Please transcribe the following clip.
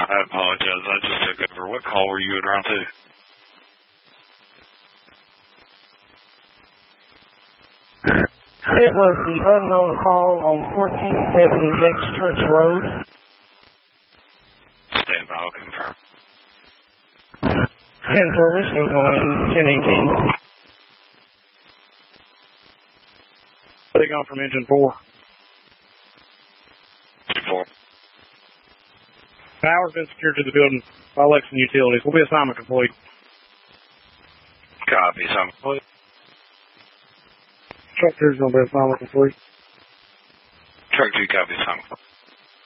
I apologize. I just took over. What call were you in round 2? It was the unknown call on 1470 Next Church Road. Stand by, I'll confirm. 10 service, and going 1018. Take on from engine 4. 4. Power's been secured to the building by Lexington Utilities. Will be assignment complete. Copy, assignment complete. Truck 2's going to be assignment complete. Truck 2, copy, assignment complete.